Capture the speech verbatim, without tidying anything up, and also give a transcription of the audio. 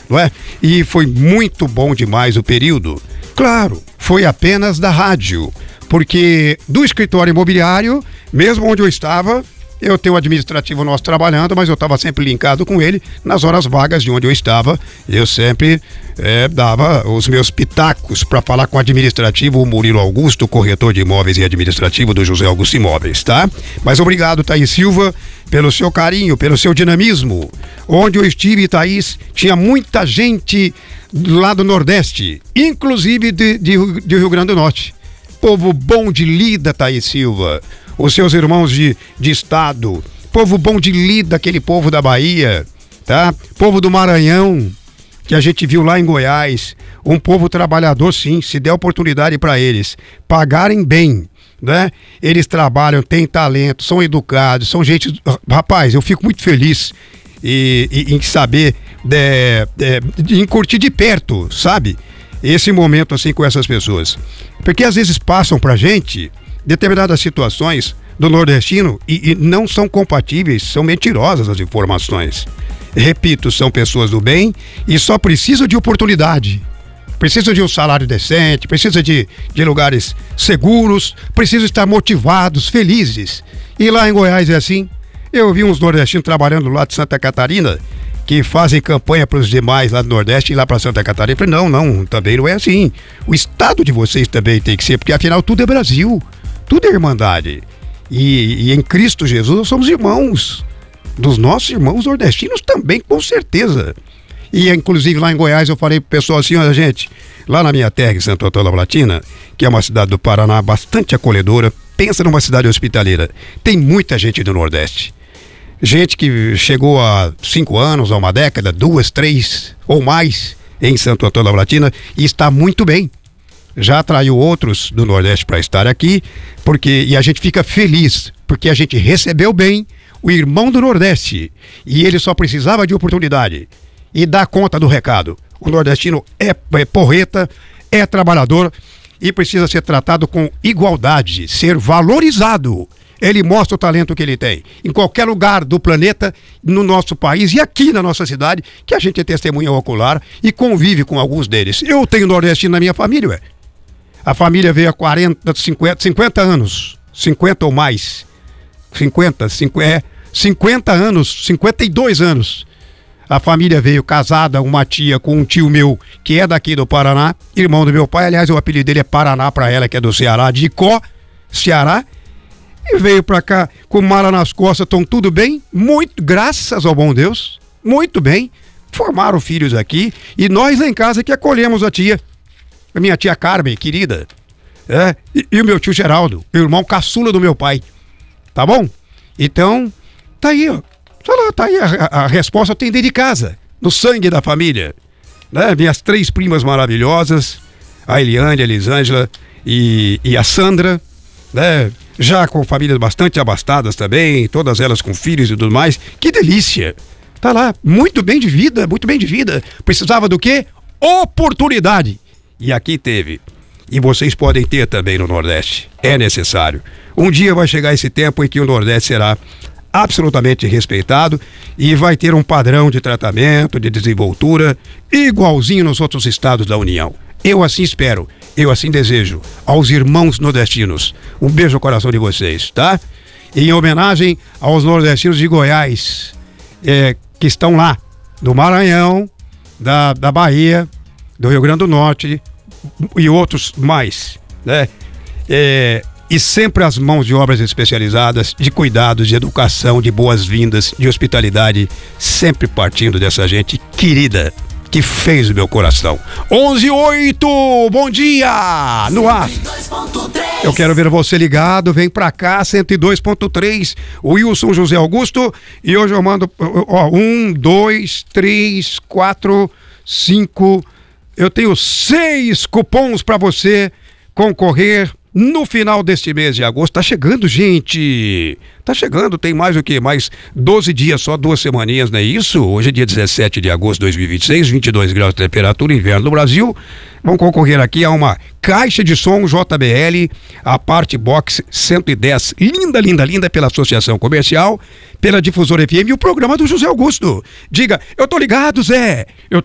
não é? E foi muito bom demais o período. Claro, foi apenas da rádio, porque do escritório imobiliário, mesmo onde eu estava, eu tenho o administrativo nosso trabalhando, mas eu estava sempre linkado com ele. Nas horas vagas de onde eu estava, eu sempre é, dava os meus pitacos para falar com o administrativo, o Murilo Augusto, corretor de imóveis e administrativo do José Augusto Imóveis, tá? Mas obrigado, Thaís Silva, pelo seu carinho, pelo seu dinamismo. Onde eu estive, Thaís, tinha muita gente lá do Nordeste, inclusive de, de, de Rio Grande do Norte. Povo bom de lida, Thaís Silva. Os seus irmãos de, de estado, povo bom de lida, aquele povo da Bahia, tá? Povo do Maranhão, que a gente viu lá em Goiás, um povo trabalhador, sim, se der oportunidade para eles pagarem bem, né? Eles trabalham, têm talento, são educados, são gente... Rapaz, eu fico muito feliz e, e, em saber, de, de, em curtir de perto, sabe? Esse momento assim com essas pessoas. Porque às vezes passam pra gente determinadas situações do nordestino e, e não são compatíveis, são mentirosas as informações. Repito, são pessoas do bem e só precisam de oportunidade. Precisam de um salário decente, precisam de, de lugares seguros, precisam estar motivados, felizes. E lá em Goiás é assim. Eu vi uns nordestinos trabalhando lá de Santa Catarina que fazem campanha para os demais lá do Nordeste e lá para Santa Catarina. Eu falei, não, não, também não é assim. O estado de vocês também tem que ser, porque afinal tudo é Brasil. Tudo é irmandade. E, e em Cristo Jesus nós somos irmãos. Dos nossos irmãos nordestinos também, com certeza. E inclusive lá em Goiás eu falei pro pessoal assim, olha gente, lá na minha terra, em Santo Antônio da Platina, que é uma cidade do Paraná bastante acolhedora, pensa numa cidade hospitaleira. Tem muita gente do Nordeste. Gente que chegou há cinco anos, há uma década, duas, três ou mais em Santo Antônio da Platina e está muito bem. Já atraiu outros do Nordeste para estar aqui, porque e a gente fica feliz, porque a gente recebeu bem o irmão do Nordeste e ele só precisava de oportunidade e dá conta do recado. O nordestino é, é porreta, é trabalhador e precisa ser tratado com igualdade, ser valorizado. Ele mostra o talento que ele tem em qualquer lugar do planeta, no nosso país e aqui na nossa cidade, que a gente é testemunha ocular e convive com alguns deles. Eu tenho nordestino na minha família, ué. A família veio há quarenta, cinquenta, cinquenta anos, cinquenta ou mais, cinquenta, cinquenta, é, cinquenta anos, cinquenta e dois anos. A família veio casada, uma tia com um tio meu que é daqui do Paraná, irmão do meu pai, aliás o apelido dele é Paraná para ela, que é do Ceará, de Icó, Ceará. E veio pra cá com mala nas costas, estão tudo bem, muito, graças ao bom Deus, muito bem, formaram filhos aqui e nós lá em casa que acolhemos a tia, a minha tia Carmen, querida, é, e, e o meu tio Geraldo, o irmão caçula do meu pai, tá bom? Então, tá aí, ó, tá aí a, a resposta tem dentro de casa, no sangue da família, né? Minhas três primas maravilhosas, a Eliane, a Elisângela e, e a Sandra, né? Já com famílias bastante abastadas também, todas elas com filhos e tudo mais. Que delícia! Tá lá, muito bem de vida, muito bem de vida. Precisava do quê? Oportunidade. E aqui teve. E vocês podem ter também no Nordeste. É necessário. Um dia vai chegar esse tempo em que o Nordeste será absolutamente respeitado e vai ter um padrão de tratamento, de desenvoltura, igualzinho nos outros estados da União. Eu assim espero, eu assim desejo aos irmãos nordestinos. Um beijo no coração de vocês, tá? Em homenagem aos nordestinos de Goiás, é, que estão lá, do Maranhão, da, da Bahia, do Rio Grande do Norte e outros mais, né? É, e sempre as mãos de obras especializadas, de cuidados, de educação, de boas-vindas, de hospitalidade, sempre partindo dessa gente querida, que fez o meu coração. onze e oito, bom dia! No ar. Eu quero ver você ligado, vem pra cá, cento e dois ponto três, Wilson José Augusto, e hoje eu mando, ó, um, dois, três, quatro, cinco, eu tenho seis cupons pra você concorrer no final deste mês de agosto. Tá chegando, gente! Tá chegando, tem mais o quê? Mais doze dias, só duas semaninhas, não é isso? Hoje é dia dezessete de agosto de dois mil e vinte e seis, vinte e dois graus de temperatura, inverno no Brasil. Vão concorrer aqui a uma caixa de som J B L, a parte box cento e dez, linda, linda, linda, pela Associação Comercial, pela Difusora F M e o programa do José Augusto. Diga, eu tô ligado, Zé! Eu